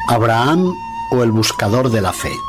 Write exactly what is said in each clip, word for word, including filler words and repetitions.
Abraham o el buscador de la fe.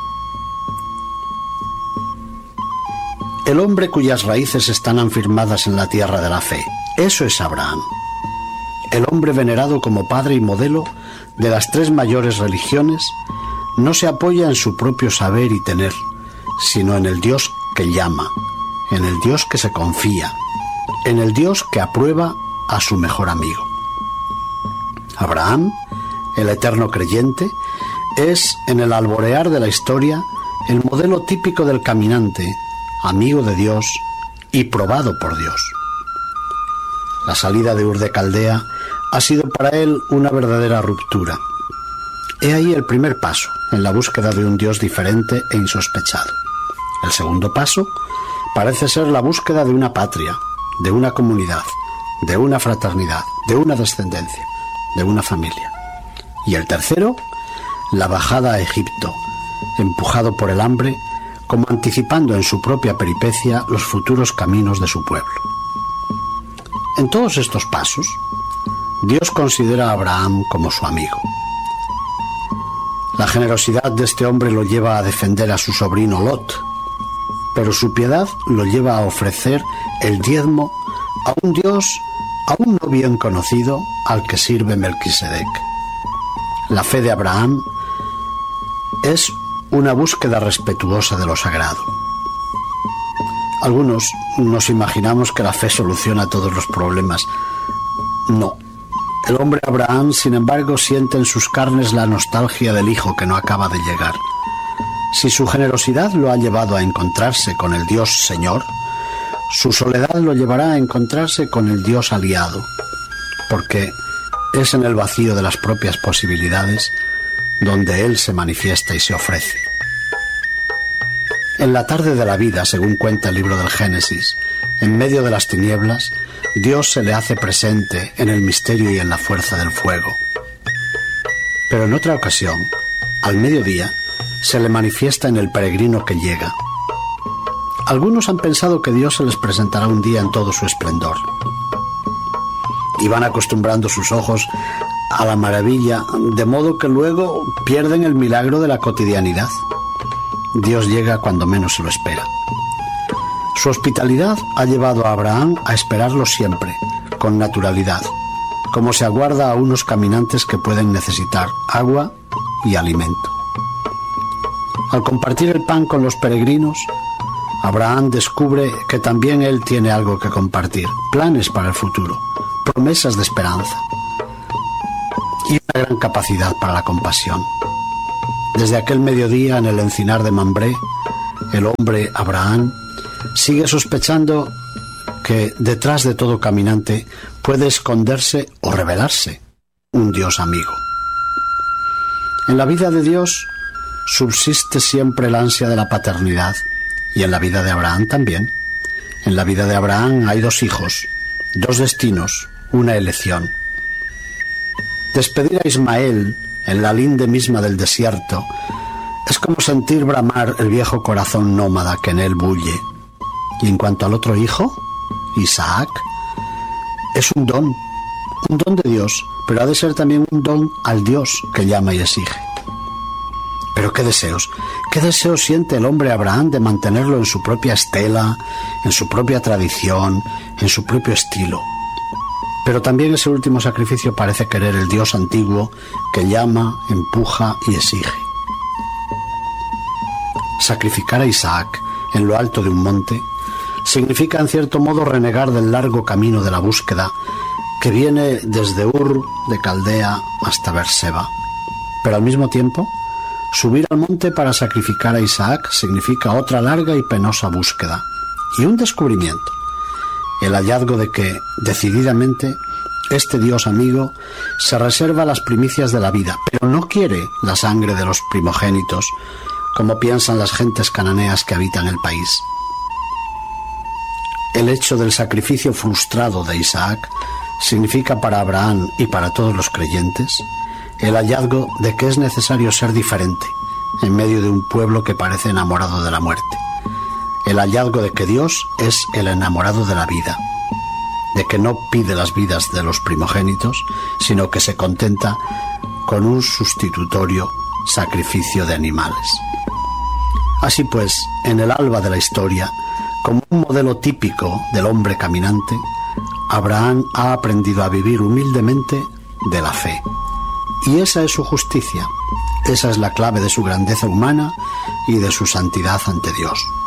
El hombre cuyas raíces están afirmadas en la tierra de la fe, eso es Abraham. El hombre venerado como padre y modelo de las tres mayores religiones no se apoya en su propio saber y tener, sino en el Dios que llama, en el Dios que se confía, en el Dios que aprueba a su mejor amigo. Abraham, el eterno creyente, es, en el alborear de la historia, el modelo típico del caminante, amigo de Dios y probado por Dios. La salida de Ur de Caldea ha sido para él una verdadera ruptura. He ahí el primer paso en la búsqueda de un Dios diferente e insospechado. El segundo paso parece ser la búsqueda de una patria, de una comunidad, de una fraternidad, de una descendencia, de una familia. Y el tercero, la bajada a Egipto, empujado por el hambre, como anticipando en su propia peripecia los futuros caminos de su pueblo. En todos estos pasos, Dios considera a Abraham como su amigo. La generosidad de este hombre lo lleva a defender a su sobrino Lot, pero su piedad lo lleva a ofrecer el diezmo a un Dios aún no bien conocido al que sirve Melquisedec. La fe de Abraham es una búsqueda respetuosa de lo sagrado. Algunos nos imaginamos que la fe soluciona todos los problemas. No. El hombre Abraham, sin embargo, siente en sus carnes la nostalgia del hijo que no acaba de llegar. Si su generosidad lo ha llevado a encontrarse con el Dios Señor, su soledad lo llevará a encontrarse con el Dios aliado, porque es en el vacío de las propias posibilidades donde Él se manifiesta y se ofrece. En la tarde de la vida, según cuenta el libro del Génesis, en medio de las tinieblas, Dios se le hace presente en el misterio y en la fuerza del fuego. Pero en otra ocasión, al mediodía, se le manifiesta en el peregrino que llega. Algunos han pensado que Dios se les presentará un día en todo su esplendor, y van acostumbrando sus ojos a la maravilla, de modo que luego pierden el milagro de la cotidianidad. Dios llega cuando menos se lo espera. Su hospitalidad ha llevado a Abraham a esperarlo siempre, con naturalidad, como se aguarda a unos caminantes que pueden necesitar agua y alimento. Al compartir el pan con los peregrinos, Abraham descubre que también él tiene algo que compartir, planes para el futuro, promesas de esperanza y una gran capacidad para la compasión. Desde aquel mediodía en el encinar de Mambré, el hombre Abraham sigue sospechando que detrás de todo caminante puede esconderse o revelarse un Dios amigo. En la vida de Dios subsiste siempre el ansia de la paternidad, y en la vida de Abraham también. En la vida de Abraham hay dos hijos, dos destinos, una elección. Despedir a Ismael en la linde misma del desierto es como sentir bramar el viejo corazón nómada que en él bulle. Y en cuanto al otro hijo, Isaac, es un don, un don de Dios, pero ha de ser también un don al Dios que llama y exige. Pero qué deseos, qué deseos siente el hombre Abraham de mantenerlo en su propia estela, en su propia tradición, en su propio estilo. Pero también ese último sacrificio parece querer el Dios antiguo que llama, empuja y exige. Sacrificar a Isaac en lo alto de un monte significa en cierto modo renegar del largo camino de la búsqueda que viene desde Ur de Caldea hasta Berseba. Pero al mismo tiempo, subir al monte para sacrificar a Isaac significa otra larga y penosa búsqueda y un descubrimiento, el hallazgo de que, decididamente, este Dios amigo se reserva las primicias de la vida, pero no quiere la sangre de los primogénitos, como piensan las gentes cananeas que habitan el país. El hecho del sacrificio frustrado de Isaac significa para Abraham y para todos los creyentes el hallazgo de que es necesario ser diferente en medio de un pueblo que parece enamorado de la muerte. El hallazgo de que Dios es el enamorado de la vida, de que no pide las vidas de los primogénitos, sino que se contenta con con un sustitutorio sacrificio de animales. Así pues, en el alba de la historia, como un modelo típico del hombre caminante, Abraham ha aprendido a vivir humildemente de la fe. Y esa es su justicia, esa es la clave de su grandeza humana y de su santidad ante Dios.